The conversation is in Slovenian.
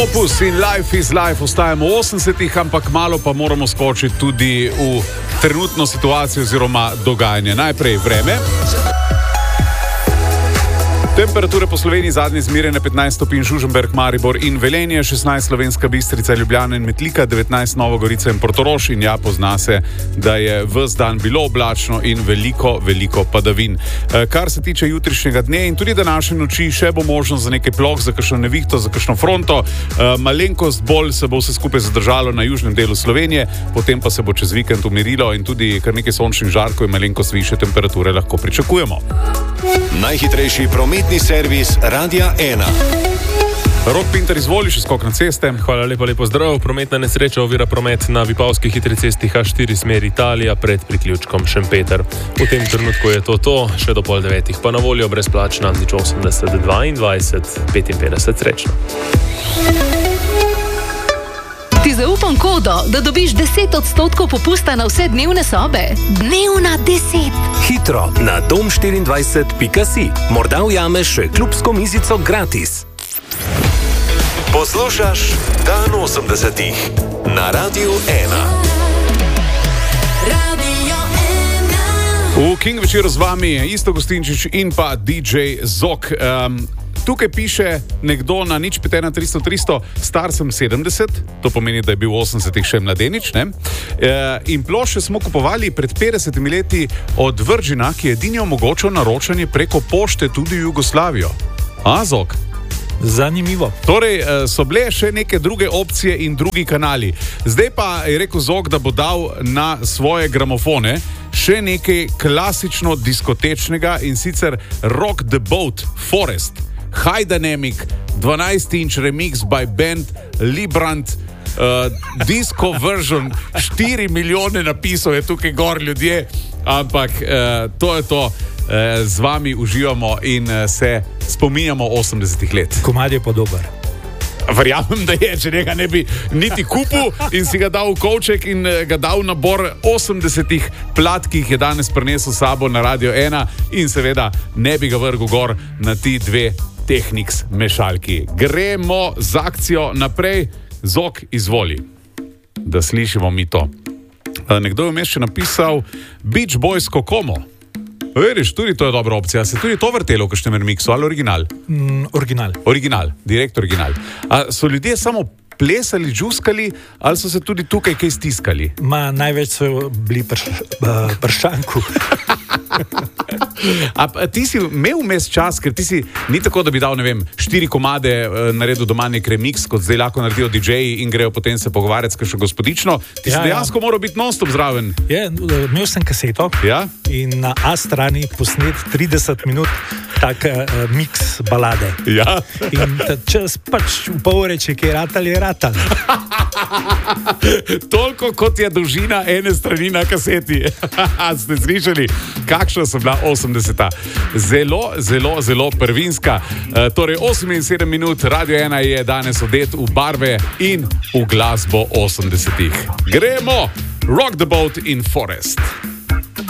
Opus in Life is Life ostajamo v 80-ih, ampak malo pa moramo skočiti tudi v trenutno situacijo oziroma dogajanje. Najprej vreme. Temperature po Sloveniji zadnje zmerjene 15 stopinj Žužemberk, Maribor in Velenje, 16 Slovenska Bistrica, Ljubljana in Metlika, 19 Nova Gorica in Portorož in ja, pozna se, da je ves dan bilo oblačno in veliko padavin. Kar se tiče jutrišnjega dne in tudi današnje noči, še bo možnost za nekaj ploh, za kakšno nevihto, za kakšno fronto. Malenkost bolj se bo vse skupaj zadržalo na južnem delu Slovenije, potem pa se bo čez vikend umirilo in tudi kar nekaj sončnih žarkov in malenkost više temperature lahko pričakujemo. Najhitrejši prometni servis Radia 1. Rok Pintar, izvoli še skok na ceste. Hvala lepa, lepo zdrav. Prometna nesreča ovira promet na Vipavski hitri cesti H4 smer Italija pred priključkom Šempeter. V tem trenutku je to, še do 8:30 pa na voljo brezplačna 80 22 55 srečno. Ti zaupam kodo, da dobiš 10% popusta na vse dnevne sobe. Dnevna 10. Hitro na dom24.si. Morda ujameš še klubsko mizico gratis. Poslušaš Dan 80-ih na Radiu 1. V King večeru z vami je Isto Gostinčič in pa DJ Zok. Tukaj piše nekdo na 051 300 star sem 70, to pomeni, da je bil v 80-ih še mladenič, ne? In plošče smo kupovali pred 50 leti od Virgina, ki je edini omogočil naročanje preko pošte tudi v Jugoslavijo. Zok? Zanimivo. Torej, so bile še neke druge opcije in drugi kanali. Zdaj pa je rekel Zok, da bo dal na svoje gramofone še nekaj klasično diskotečnega in sicer Rock the Boat Forest. High Dynamic, 12-inch remix by band Librand, disco version, 4 milijone napisov je tukaj gor ljudje, ampak to je to, z vami uživamo in se spominjamo 80-ih let. Komad je pa dober. Verjamem, da je, če njega ne bi niti kupil in si ga dal v kovček in ga dal nabor 80-ih plat, ki jih je danes prinesel sabo na Radio 1 in seveda ne bi ga vrgel gor na ti dve Technics mešalki. Gremo z akcijo naprej. Zok, izvoli, da slišimo mi to. Nekdo je vmes še napisal Beach Boys Kokomo. Veriš, tudi to je dobra opcija. Se tudi to vrtelo v kakšnem remixu ali original? Original, direkt original. A so ljudje samo plesali, džuskali ali so se tudi tukaj kaj stiskali? Največ so bili pršanku. A ti si imel vmes čas, ker ti si ni tako, da bi dal, 4 komade, naredil doma nek remix, kot zdaj lahko naredijo DJ-ji in grejo potem se pogovarjati s kakšno gospodično. Ti si dejansko moral biti non-stop zraven. Imel sem kaseto in na A strani posnet 30 minut tak mix balade. In čas pač v pol reče, ki je ratal. Toliko kot je dolžina ene strani na kaseti. Ste slišali, kakšna so bila 80-ta? Zelo prvinska. Torej 8:07 minut, Radio 1 je danes odet v barve in v glasbo 80-ih. Gremo! Rock the Boat in Forest.